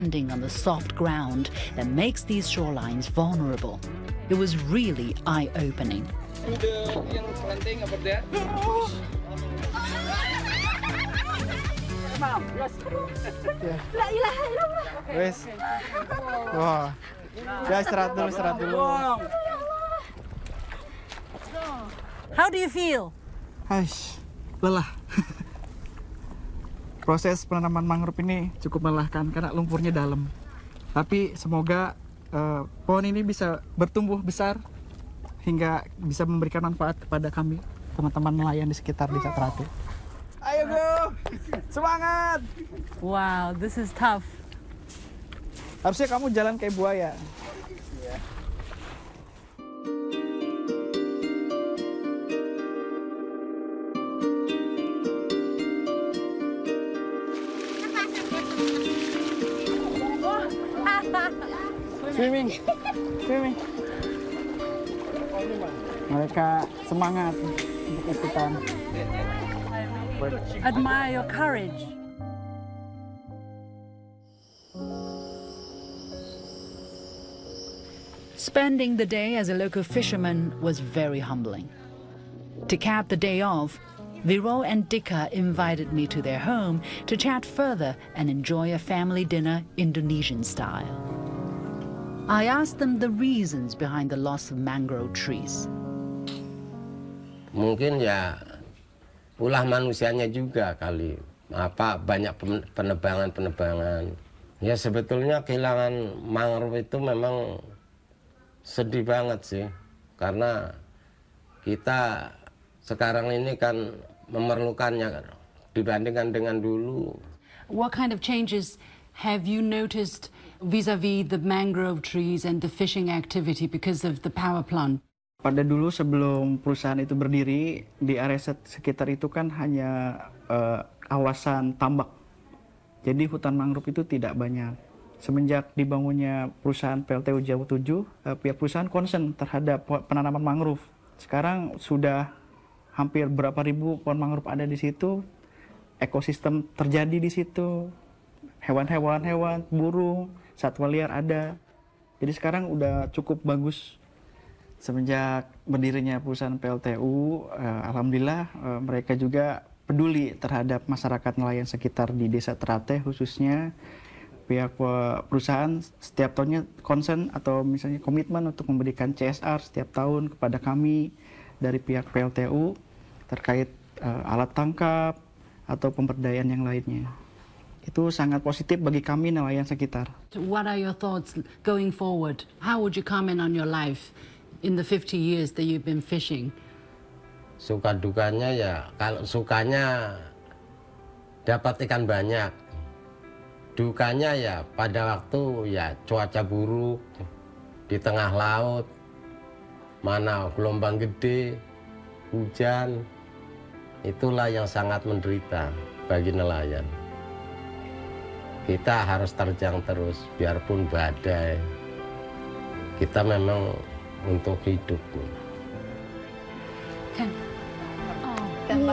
Standing on the soft ground that makes these shorelines vulnerable. It was really eye-opening. Wes. Wah. Ya istirahat dulu. How do you feel? Aish, lelah. Proses penanaman mangrove ini cukup melelahkan karena lumpurnya dalam. Tapi semoga pohon ini bisa bertumbuh besar hingga bisa memberikan manfaat kepada kami, teman-teman nelayan di sekitar Desa Teratai. Ayo bro, semangat! Wow, this is tough. Harusnya kamu jalan kayak buaya. Swimming. Mereka semangat untuk ikutan. Admire your courage. Spending the day as a local fisherman was very humbling. To cap the day off, Viro and Dika invited me to their home to chat further and enjoy a family dinner Indonesian style. I asked them the reasons behind the loss of mangrove trees. Mungkin ya ulah manusianya juga kali. Banyak penebangan. Ya sebetulnya kehilangan mangrove itu memang sedih banget sih. Karena kita sekarang ini kan memerlukannya dibandingkan dengan dulu. What kind of changes have you noticed vis-a-vis the mangrove trees and the fishing activity because of the power plant? Pada dulu sebelum perusahaan itu berdiri, di area sekitar itu kan hanya kawasan tambak. Jadi hutan mangrove itu tidak banyak. Semenjak dibangunnya perusahaan PLTU Jawa 7, pihak perusahaan concern terhadap penanaman mangrove. Sekarang sudah hampir berapa ribu pohon mangrove ada di situ. Ekosistem terjadi di situ. Hewan, burung, satwa liar ada. Jadi sekarang udah cukup bagus. Semenjak berdirinya perusahaan PLTU, alhamdulillah mereka juga peduli terhadap masyarakat nelayan sekitar di Desa Teratai khususnya. Pihak perusahaan setiap tahunnya concern atau misalnya komitmen untuk memberikan CSR setiap tahun kepada kami dari pihak PLTU terkait alat tangkap atau pemberdayaan yang lainnya. Itu sangat positif bagi kami nelayan sekitar. What are your thoughts going forward? How would you comment on your life in the 50 years that you've been fishing? Suka dukanya ya, kalau sukanya dapat ikan banyak. Dukanya ya pada waktu ya cuaca buruk di tengah laut, mana gelombang gede, hujan, itulah yang sangat menderita bagi nelayan. Kita harus terjang terus, biarpun badai. Kita memang untuk hidup. Kan